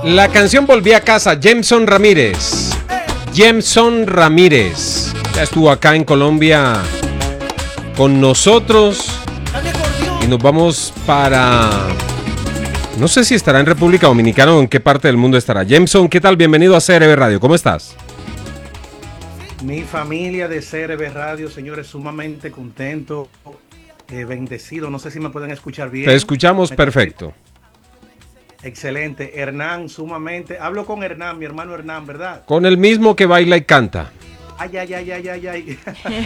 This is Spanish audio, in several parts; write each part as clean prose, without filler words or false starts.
La canción Volví a casa, Jameson Ramírez. Jameson Ramírez. Ya estuvo acá en Colombia con nosotros. Y nos vamos para... No sé si estará en República Dominicana o en qué parte del mundo estará. Jameson, ¿qué tal? Bienvenido a CRB Radio. ¿Cómo estás? Mi familia de CRB Radio, señores, sumamente contento, bendecido. No sé si me pueden escuchar bien. Te escuchamos perfecto. Excelente. Hernán, sumamente. Hablo con Hernán, mi hermano Hernán, ¿verdad? Con el mismo que baila y canta. Ay, ay, ay, ay, ay, ay.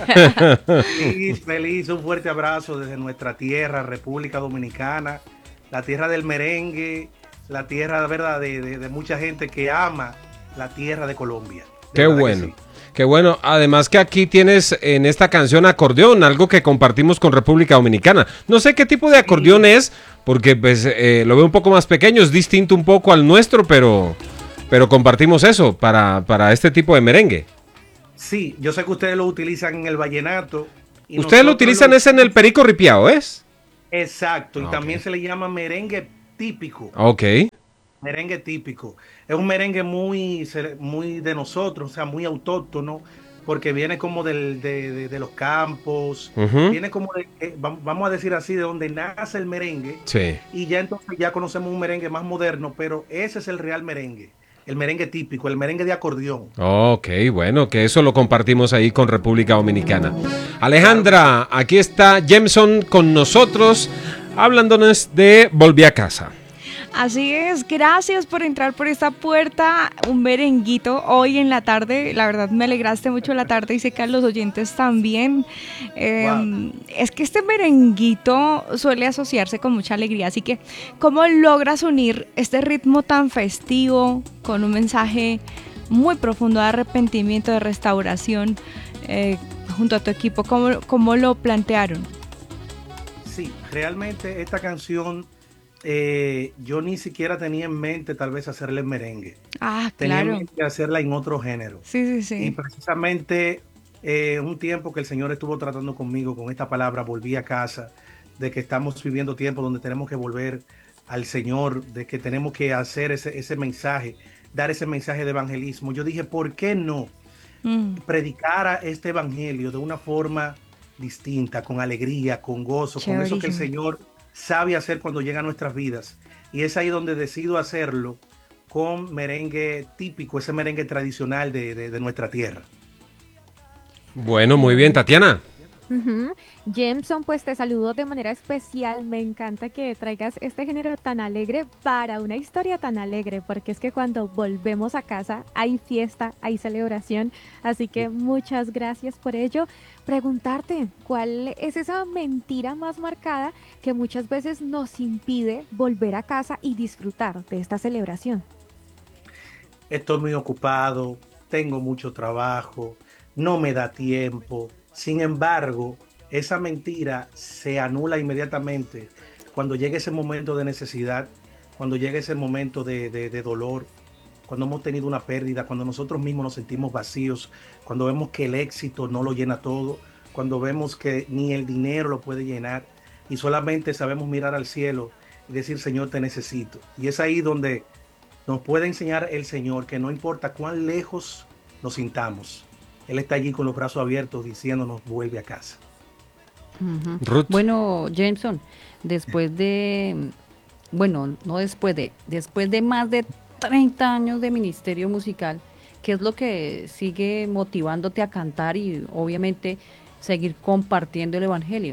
Feliz, feliz. Un fuerte abrazo desde nuestra tierra, República Dominicana. La tierra del merengue, la tierra, ¿verdad?, de mucha gente que ama la tierra de Colombia. Qué bueno. Sí. Qué bueno, además que aquí tienes en esta canción acordeón, algo que compartimos con República Dominicana. No sé qué tipo de acordeón es, porque pues lo veo un poco más pequeño, es distinto un poco al nuestro, pero compartimos eso para este tipo de merengue. Sí, yo sé que ustedes lo utilizan en el vallenato. Y ustedes lo utilizan ese en el perico ripiao, ¿es? Exacto, y también se le llama merengue típico. Ok. Merengue típico. Es un merengue muy de nosotros, o sea, muy autóctono, porque viene como de los campos, viene como vamos a decir así, de donde nace el merengue. Sí. Y ya entonces ya conocemos un merengue más moderno, pero ese es el real merengue. El merengue típico, el merengue de acordeón. Ok, bueno, que eso lo compartimos ahí con República Dominicana. Alejandra, aquí está Jameson con nosotros, hablándonos de Volví a casa. Así es, gracias por entrar por esta puerta, un merenguito hoy en la tarde, la verdad me alegraste mucho la tarde y sé que a los oyentes también. Wow. Es que este merenguito suele asociarse con mucha alegría, así que ¿cómo logras unir este ritmo tan festivo con un mensaje muy profundo de arrepentimiento, de restauración junto a tu equipo? ¿Cómo lo plantearon? Sí, realmente esta canción... yo ni siquiera tenía en mente tal vez hacerle merengue. Ah, tenía claro. en mente hacerla en otro género. Sí. Y precisamente un tiempo que el Señor estuvo tratando conmigo con esta palabra, volví a casa, de que estamos viviendo tiempos donde tenemos que volver al Señor, de que tenemos que hacer ese mensaje, dar ese mensaje de evangelismo. Yo dije, ¿por qué no predicar este evangelio de una forma distinta, con alegría, con gozo, con eso que el Señor sabe hacer cuando llega a nuestras vidas? Y es ahí donde decido hacerlo con merengue típico, ese merengue tradicional de nuestra tierra. Bueno, muy bien, Tatiana. Jameson, pues te saludo de manera especial. Me encanta que traigas este género tan alegre para una historia tan alegre, porque es que cuando volvemos a casa hay fiesta, hay celebración, así que muchas gracias por ello. Preguntarte, ¿cuál es esa mentira más marcada que muchas veces nos impide volver a casa y disfrutar de esta celebración? Estoy muy ocupado, tengo mucho trabajo, no me da tiempo. Sin embargo, esa mentira se anula inmediatamente cuando llega ese momento de necesidad, cuando llega ese momento de dolor, cuando hemos tenido una pérdida, cuando nosotros mismos nos sentimos vacíos, cuando vemos que el éxito no lo llena todo, cuando vemos que ni el dinero lo puede llenar y solamente sabemos mirar al cielo y decir, Señor, te necesito. Y es ahí donde nos puede enseñar el Señor que no importa cuán lejos nos sintamos, Él está allí con los brazos abiertos diciéndonos, vuelve a casa. Bueno, Jameson, después de más de 30 años de ministerio musical, ¿qué es lo que sigue motivándote a cantar y obviamente seguir compartiendo el evangelio?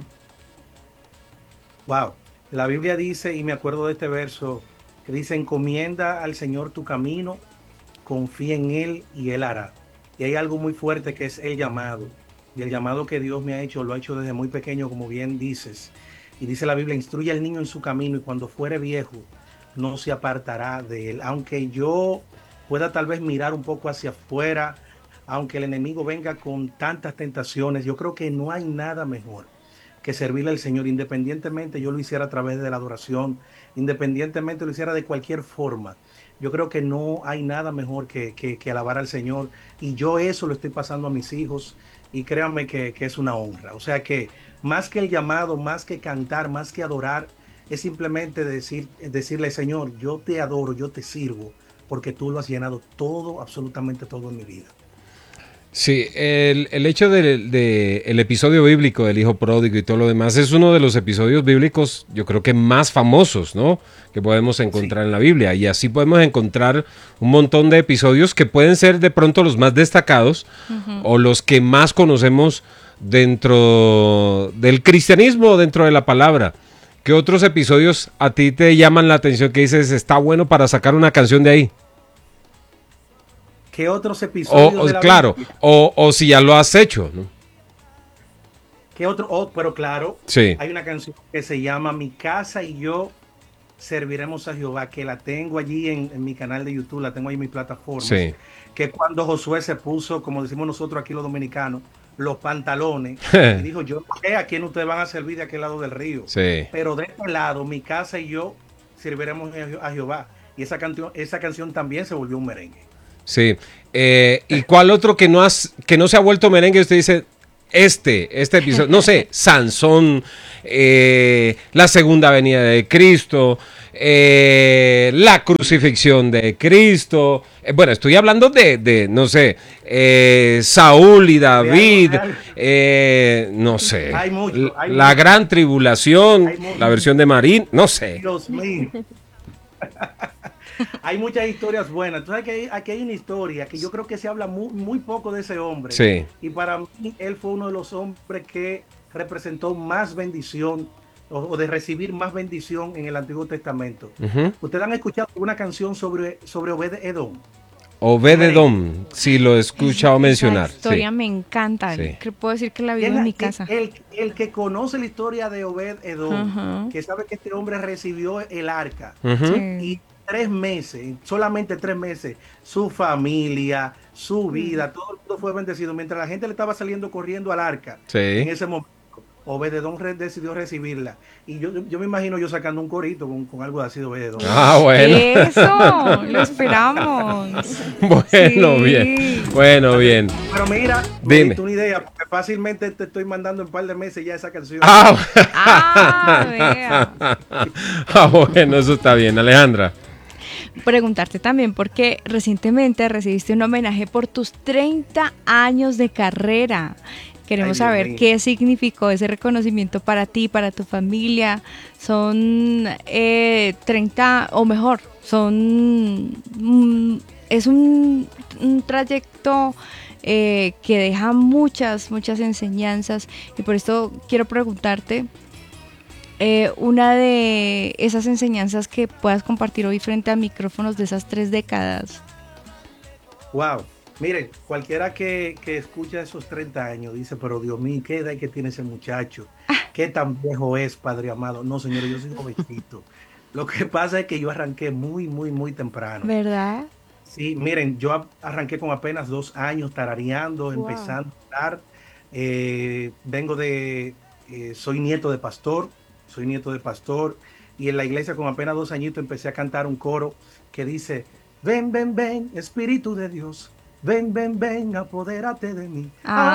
Wow, la Biblia dice, y me acuerdo de este verso, que dice, encomienda al Señor tu camino, confía en Él y Él hará. Y hay algo muy fuerte que es el llamado. Y el llamado que Dios me ha hecho, lo ha hecho desde muy pequeño, como bien dices. Y dice la Biblia, instruye al niño en su camino y cuando fuere viejo, no se apartará de él. Aunque yo pueda tal vez mirar un poco hacia afuera, aunque el enemigo venga con tantas tentaciones, yo creo que no hay nada mejor que servirle al Señor, independientemente yo lo hiciera a través de la adoración, independientemente lo hiciera de cualquier forma. Yo creo que no hay nada mejor que alabar al Señor. Y yo eso lo estoy pasando a mis hijos. Y créanme que es una honra. O sea que más que el llamado, más que cantar, más que adorar, es simplemente decirle, Señor, yo te adoro, yo te sirvo, porque tú lo has llenado todo, absolutamente todo en mi vida. Sí, el hecho del el episodio bíblico del hijo pródigo y todo lo demás es uno de los episodios bíblicos, yo creo que más famosos, ¿no? Que podemos encontrar en la Biblia. Y así podemos encontrar un montón de episodios que pueden ser de pronto los más destacados o los que más conocemos dentro del cristianismo, dentro de la palabra. ¿Qué otros episodios a ti te llaman la atención que dices, está bueno para sacar una canción de ahí? ¿Qué otros episodios de la claro, Biblia? o si ya lo has hecho, ¿no? ¿Qué otro? Oh, pero claro, Sí. hay una canción que se llama Mi casa y yo serviremos a Jehová, que la tengo allí en mi canal de YouTube, la tengo ahí en mi plataforma. Sí. Que cuando Josué se puso, como decimos nosotros aquí los dominicanos, los pantalones, y dijo, yo no sé a quién ustedes van a servir de aquel lado del río, Sí. pero de este lado, mi casa y yo serviremos a Jehová. Y esa canción también se volvió un merengue. Sí. ¿Y cuál otro que no se ha vuelto merengue? Usted dice, este episodio, no sé, Sansón, la segunda venida de Cristo, la crucifixión de Cristo. Bueno, estoy hablando de no sé, Saúl y David, no sé, Hay mucho, hay la mucho. gran tribulación, Hay mucho. la versión de Marín, no sé. Dios mío. Hay muchas historias buenas. Tú sabes que aquí hay una historia que yo creo que se habla muy poco de ese hombre. Sí. Y para mí, él fue uno de los hombres que representó más bendición o de recibir más bendición en el Antiguo Testamento. ¿Ustedes han escuchado una canción sobre Obed-Edom? Obed-Edom, sí lo he escuchado mencionar. Esa historia Sí. me encanta. Sí. Puedo decir que la vivo en mi casa. El que conoce la historia de Obed-Edom, que sabe que este hombre recibió el arca, y 3 meses, solamente 3 meses, su familia, su vida, todo el mundo fue bendecido. Mientras la gente le estaba saliendo corriendo al arca, Sí. en ese momento, Obed-Edom decidió recibirla. Y yo me imagino yo sacando un corito con algo así de Obed-Edom. Ah, bueno. Eso, lo esperamos. Bueno, Sí. bien. Bueno, bien. Pero mira, Dime. no diste una idea, porque fácilmente te estoy mandando en un par de meses ya esa canción. Vea. Bueno, eso está bien, Alejandra. Preguntarte también porque recientemente recibiste un homenaje por tus 30 años de carrera. Queremos Ay, Dios saber mío. qué significó ese reconocimiento para ti, para tu familia. Son 30, o mejor, es un trayecto que deja muchas enseñanzas, y por esto quiero preguntarte una de esas enseñanzas que puedas compartir hoy frente a micrófonos de esas 3 décadas. Wow. Miren, cualquiera que escucha esos 30 años dice, pero Dios mío, ¿qué edad que tiene ese muchacho? ¿Qué tan viejo es, Padre amado? No, señores, yo soy jovencito. Lo que pasa es que yo arranqué muy temprano. ¿Verdad? Sí, miren, yo arranqué con apenas 2 años tarareando, empezando a cantar. Vengo de, soy nieto de pastor, y en la iglesia con apenas 2 añitos empecé a cantar un coro que dice, ven, ven, ven, Espíritu de Dios, ven, ven, ven, apodérate de mí,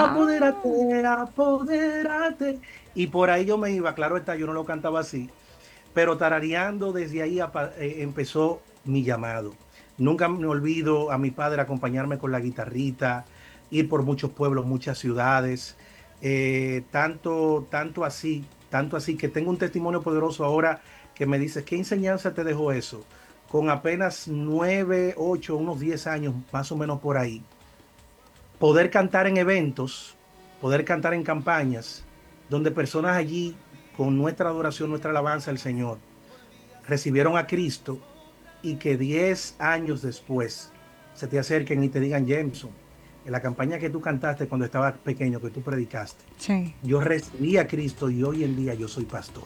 apodérate. Y por ahí yo me iba, claro está, yo no lo cantaba así, pero tarareando desde ahí empezó mi llamado. Nunca me olvido a mi padre acompañarme con la guitarrita, ir por muchos pueblos, muchas ciudades, tanto así que tengo un testimonio poderoso ahora que me dice, ¿qué enseñanza te dejó eso? Con apenas 9, 8, unos 10 años, más o menos por ahí, poder cantar en eventos, poder cantar en campañas, donde personas allí, con nuestra adoración, nuestra alabanza al Señor, recibieron a Cristo, y que 10 años después se te acerquen y te digan, Jameson, en la campaña que tú cantaste cuando estabas pequeño, que tú predicaste, Sí. yo recibí a Cristo y hoy en día yo soy pastor.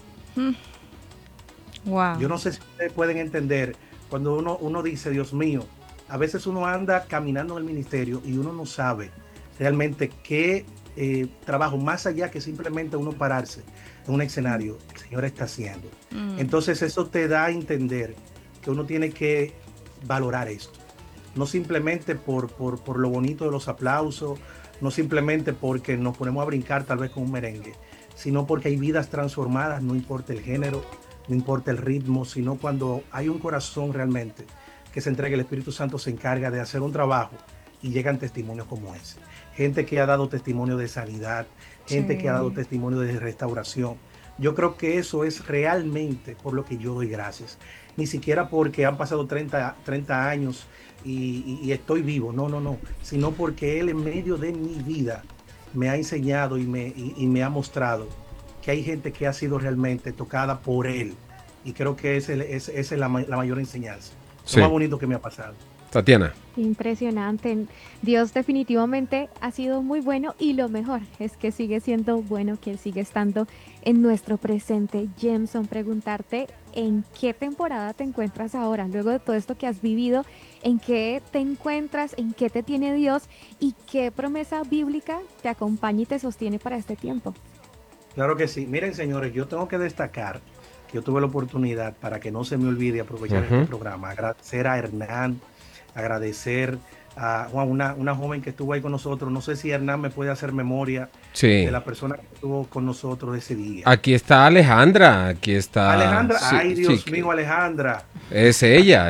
Wow. Yo no sé si ustedes pueden entender cuando uno dice, Dios mío, a veces uno anda caminando en el ministerio y uno no sabe realmente qué trabajo, más allá que simplemente uno pararse en un escenario, el Señor está haciendo. Entonces eso te da a entender que uno tiene que valorar esto. No simplemente por lo bonito de los aplausos, no simplemente porque nos ponemos a brincar tal vez con un merengue, sino porque hay vidas transformadas, no importa el género, no importa el ritmo, sino cuando hay un corazón realmente que se entregue, el Espíritu Santo se encarga de hacer un trabajo y llegan testimonios como ese. Gente que ha dado testimonio de sanidad, gente que ha dado testimonio de restauración. Yo creo que eso es realmente por lo que yo doy gracias. Ni siquiera porque han pasado 30 años y estoy vivo, no, sino porque Él en medio de mi vida me ha enseñado y me ha mostrado que hay gente que ha sido realmente tocada por Él. Y creo que esa es la mayor enseñanza. Sí. Lo más bonito que me ha pasado. Tatiana. Impresionante. Dios definitivamente ha sido muy bueno y lo mejor es que sigue siendo bueno, que Él sigue estando en nuestro presente. Jameson, preguntarte en qué temporada te encuentras ahora, luego de todo esto que has vivido, en qué te encuentras, en qué te tiene Dios y qué promesa bíblica te acompaña y te sostiene para este tiempo. Claro que sí. Miren, señores, yo tengo que destacar que yo tuve la oportunidad, para que no se me olvide aprovechar este programa, agradecer a Hernán, agradecer a una joven que estuvo ahí con nosotros. No sé si Hernán me puede hacer memoria de la persona que estuvo con nosotros ese día. Aquí está Alejandra, aquí está... Alejandra, sí, ay Dios sí, mío, Alejandra. Es ella.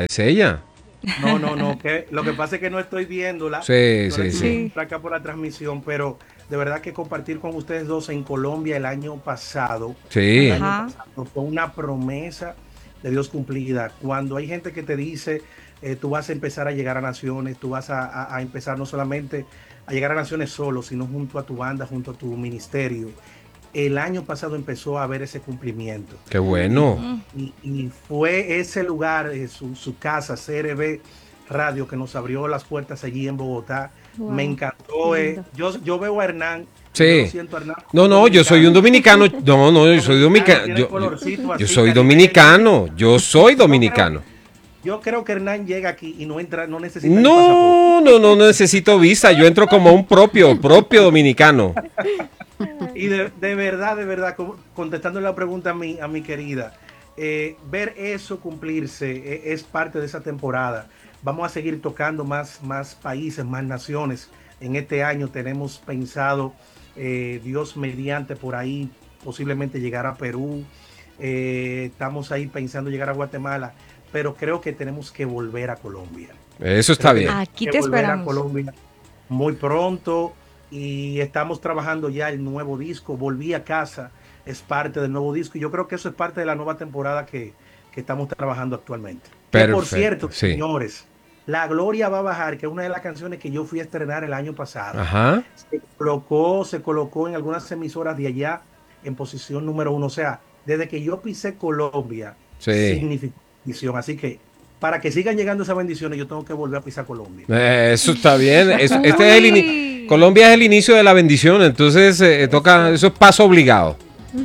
No, que lo que pasa es que no estoy viéndola. Sí. Acá por la transmisión, pero de verdad que compartir con ustedes dos en Colombia el año pasado, Sí. Fue una promesa de Dios cumplida. Cuando hay gente que te dice, tú vas a empezar a llegar a naciones, tú vas a empezar no solamente a llegar a naciones solo, sino junto a tu banda, junto a tu ministerio. El año pasado empezó a haber ese cumplimiento. ¡Qué bueno! Y fue ese lugar, su casa, CRB Radio, que nos abrió las puertas allí en Bogotá. Wow. Me encantó. Yo veo a Hernán. Sí. Yo siento a Hernán, no, yo soy un dominicano. No, yo soy dominicano. Yo soy dominicano. Yo soy dominicano. Yo creo que Hernán llega aquí y no entra, no necesita no necesito visa. Yo entro como un propio dominicano. Y de verdad, contestándole la pregunta a mi querida, ver eso cumplirse es parte de esa temporada. Vamos a seguir tocando más países, más naciones. En este año tenemos pensado, Dios mediante, por ahí posiblemente llegar a Perú. Estamos ahí pensando llegar a Guatemala, pero creo que tenemos que volver a Colombia. Eso está bien. Aquí te esperamos. A Colombia muy pronto. Y estamos trabajando ya el nuevo disco. Volví a casa, es parte del nuevo disco. Y yo creo que eso es parte de la nueva temporada que estamos trabajando actualmente. Perfecto, por cierto, sí. Señores, La Gloria va a bajar, que es una de las canciones que yo fui a estrenar el año pasado. Ajá. Se colocó en algunas emisoras de allá en posición número 1. O sea, desde que yo pisé Colombia, significó bendición. Así que para que sigan llegando esas bendiciones, yo tengo que volver a pisar Colombia. Eso está bien. Colombia es el inicio de la bendición, entonces toca, eso es paso obligado.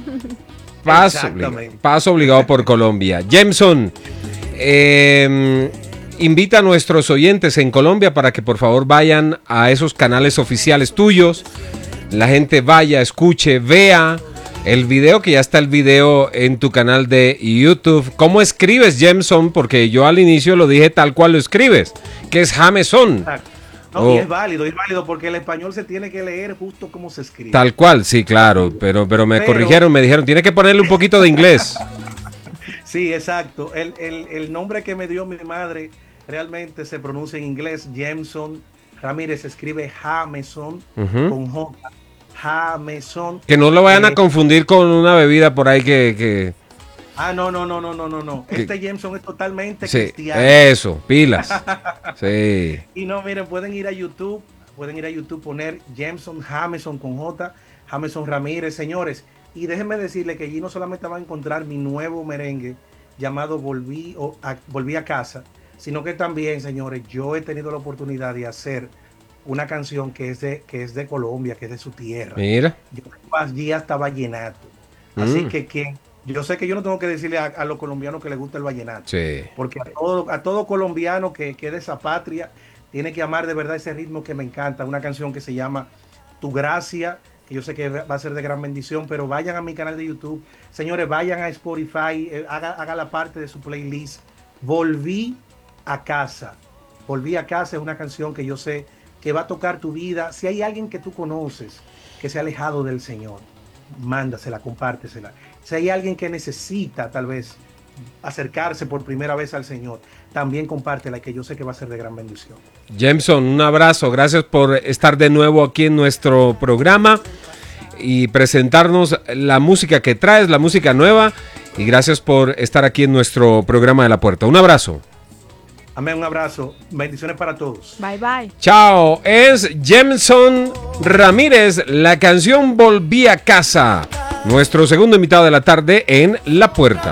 Paso obligado por Colombia. Jameson, invita a nuestros oyentes en Colombia para que por favor vayan a esos canales oficiales tuyos. La gente vaya, escuche, vea el video, que ya está el video en tu canal de YouTube. ¿Cómo escribes, Jameson? Porque yo al inicio lo dije tal cual lo escribes, que es Jameson. Exacto. No, y es válido porque el español se tiene que leer justo como se escribe. Tal cual, sí, claro, pero me corrigieron, me dijeron, tiene que ponerle un poquito de inglés. Sí, exacto. El nombre que me dio mi madre realmente se pronuncia en inglés. Jameson Ramírez, se escribe Jameson con J. Jameson. Que no lo vayan a confundir con una bebida por ahí que... No. Este Jameson es totalmente cristiano. Eso, pilas. Sí. Y no, miren, pueden ir a YouTube, poner Jameson con J, Jameson Ramírez, señores. Y déjenme decirle que allí no solamente van a encontrar mi nuevo merengue llamado Volví a Casa, sino que también, señores, yo he tenido la oportunidad de hacer una canción que es de Colombia, que es de su tierra. Mira. Yo allí hasta vallenato. Así que yo sé que yo no tengo que decirle a los colombianos que les gusta el vallenato. Sí. Porque a todo colombiano que es de esa patria tiene que amar de verdad ese ritmo que me encanta. Una canción que se llama Tu Gracia, que yo sé que va a ser de gran bendición, pero vayan a mi canal de YouTube. Señores, vayan a Spotify, haga la parte de su playlist. Volví a Casa. Volví a Casa es una canción que yo sé que va a tocar tu vida. Si hay alguien que tú conoces que se ha alejado del Señor, mándasela, compártesela. Si hay alguien que necesita tal vez acercarse por primera vez al Señor, también compártela, que yo sé que va a ser de gran bendición. Jameson, un abrazo, gracias por estar de nuevo aquí en nuestro programa y presentarnos la música que traes, la música nueva, y gracias por estar aquí en nuestro programa de La Puerta. Un abrazo. Amén, un abrazo, bendiciones para todos. Bye, bye. Chao, es Jameson Ramírez, la canción Volví a Casa, nuestro segundo invitado de la tarde en La Puerta.